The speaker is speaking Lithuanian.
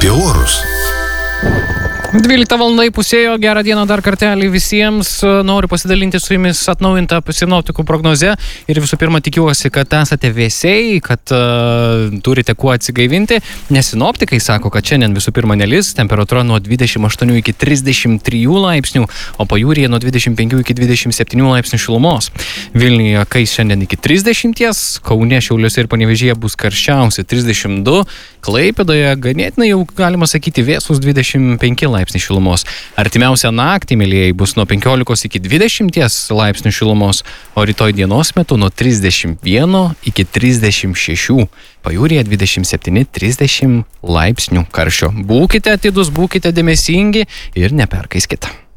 Apie orus. 12 valandai pusėjo, gerą dieną dar kartelį visiems. Noriu pasidalinti su jumis atnaujintą sinoptikų prognozę ir visų pirma tikiuosi, kad esate vėsiai, kad turite kuo atsigaivinti, nes sinoptikai sako, kad šiandien visų pirma nelis, temperatūra nuo 28 iki 33 laipsnių, o pajūryje nuo 25 iki 27 laipsnių šilumos. Vilniuje kais šiandien iki 30, Kaune, Šiauliuose ir Panevėžyje bus karščiausi 32, Klaipėdoje ganėtinai jau galima sakyti vėsus 25 laipsnių šilumos. Artimiausią naktį, mėlyjei, bus nuo 15 iki 20 laipsnių šilumos, o rytoj dienos metu nuo 31 iki 36. Pajūryje 27-30 laipsnių karščio. Būkite atidus, būkite dėmesingi ir neperkaiskite.